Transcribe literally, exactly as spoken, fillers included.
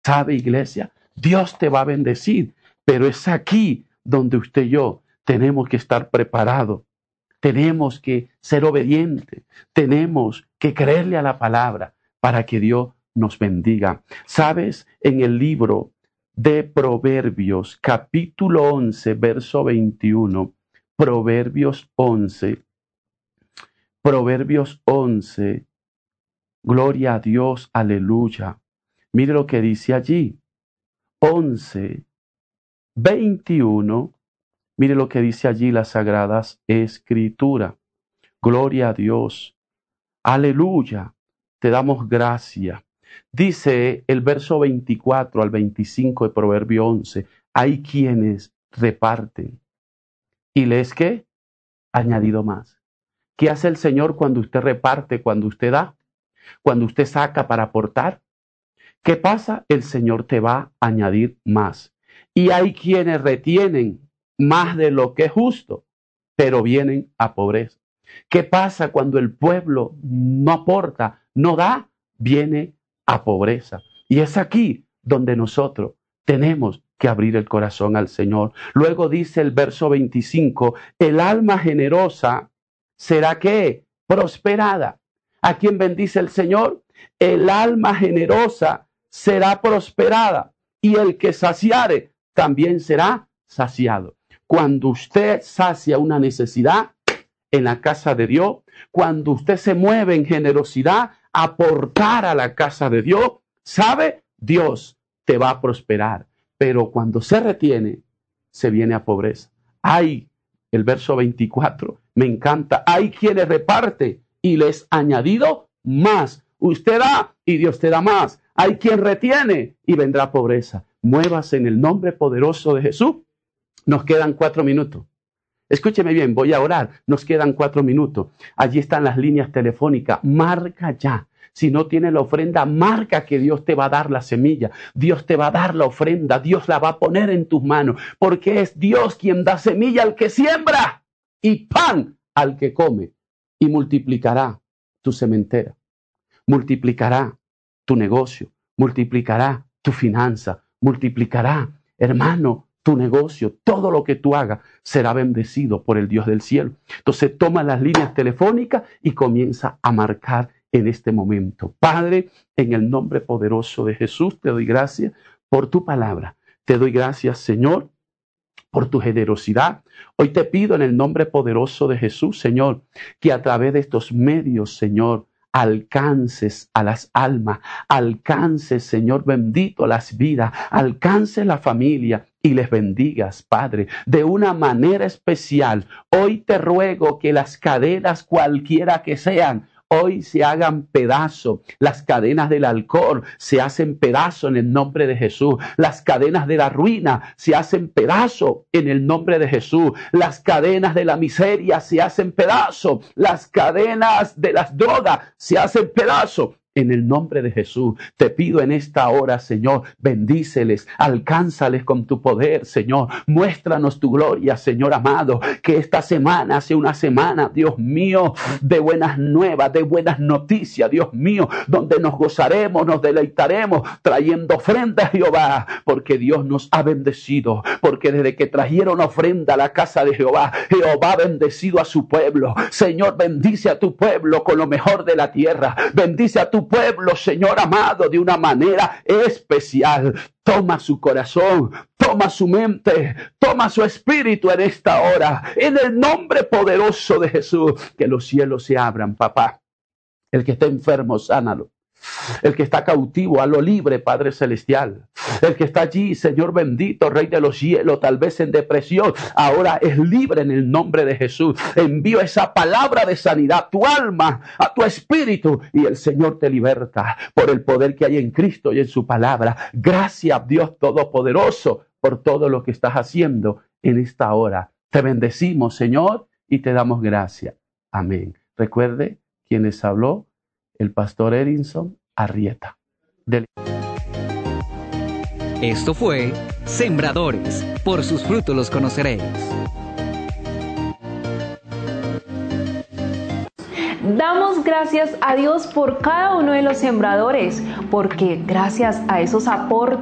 ¿Sabe, iglesia? Dios te va a bendecir, pero es aquí donde usted y yo tenemos que estar preparados. Tenemos que ser obedientes. Tenemos que creerle a la palabra para que Dios nos bendiga. ¿Sabes? En el libro de Proverbios, capítulo once, verso veintiuno, Proverbios once, Proverbios once, gloria a Dios, aleluya. Mire lo que dice allí, once, veintiuno, mire lo que dice allí las Sagradas Escrituras. Gloria a Dios, aleluya, te damos gracia. Dice el verso veinticuatro al veinticinco de Proverbio once, hay quienes reparten. ¿Y les qué? Añadido más. ¿Qué hace el Señor cuando usted reparte, cuando usted da? Cuando usted saca para aportar. ¿Qué pasa? El Señor te va a añadir más. Y hay quienes retienen más de lo que es justo, pero vienen a pobreza. ¿Qué pasa cuando el pueblo no aporta, no da? Viene a pobreza. Y es aquí donde nosotros tenemos que abrir el corazón al Señor. Luego dice el verso veinticinco, el alma generosa será ¿qué? Prosperada. ¿A quién bendice el Señor? El alma generosa será prosperada, y el que saciare también será saciado. Cuando usted sacia una necesidad en la casa de Dios, cuando usted se mueve en generosidad, aportar a la casa de Dios, ¿sabe? Dios te va a prosperar. Pero cuando se retiene, se viene a pobreza. Hay, el verso veinticuatro, me encanta, hay quienes reparte y les añadido más. Usted da y Dios te da más. Hay quien retiene y vendrá pobreza. Muévase en el nombre poderoso de Jesús. Nos quedan cuatro minutos. Escúcheme bien, voy a orar. Nos quedan cuatro minutos. Allí están las líneas telefónicas. Marca ya. Si no tienes la ofrenda, marca que Dios te va a dar la semilla. Dios te va a dar la ofrenda. Dios la va a poner en tus manos. Porque es Dios quien da semilla al que siembra y pan al que come. Y multiplicará tu sementera. Multiplicará tu negocio. Multiplicará tu finanza. Multiplicará, hermano, tu negocio, todo lo que tú hagas será bendecido por el Dios del cielo. Entonces toma las líneas telefónicas y comienza a marcar en este momento. Padre, en el nombre poderoso de Jesús, te doy gracias por tu palabra. Te doy gracias, Señor, por tu generosidad. Hoy te pido en el nombre poderoso de Jesús, Señor, que a través de estos medios, Señor, alcances a las almas, alcances, Señor bendito, las vidas, alcances la familia y les bendigas, Padre, de una manera especial. Hoy te ruego que las cadenas, cualquiera que sean, hoy se hagan pedazo. Las cadenas del alcohol se hacen pedazo en el nombre de Jesús. Las cadenas de la ruina se hacen pedazo en el nombre de Jesús. Las cadenas de la miseria se hacen pedazo. Las cadenas de las drogas se hacen pedazo. En el nombre de Jesús, te pido en esta hora, Señor, bendíceles, alcánzales con tu poder, Señor. Muéstranos tu gloria, Señor amado, que esta semana sea una semana, Dios mío, de buenas nuevas, de buenas noticias, Dios mío, donde nos gozaremos, nos deleitaremos, trayendo ofrenda a Jehová, porque Dios nos ha bendecido, porque desde que trajeron ofrenda a la casa de Jehová, Jehová ha bendecido a su pueblo. Señor, bendice a tu pueblo con lo mejor de la tierra, bendice a tu pueblo, Señor amado, de una manera especial. Toma su corazón, toma su mente, toma su espíritu en esta hora, en el nombre poderoso de Jesús. Que los cielos se abran, papá. El que está enfermo, sánalo. El que está cautivo, hazlo libre, Padre Celestial. El que está allí, Señor bendito, Rey de los cielos, tal vez en depresión, ahora es libre en el nombre de Jesús. Envío esa palabra de sanidad a tu alma, a tu espíritu, y el Señor te liberta por el poder que hay en Cristo y en su palabra. Gracias, Dios Todopoderoso, por todo lo que estás haciendo en esta hora. Te bendecimos, Señor, y te damos gracias. Amén. Recuerde, quien les habló, el pastor Erinson Arrieta. Del... Esto fue Sembradores, por sus frutos los conoceréis. Damos gracias gracias a Dios por cada uno de los sembradores, porque gracias a esos aportes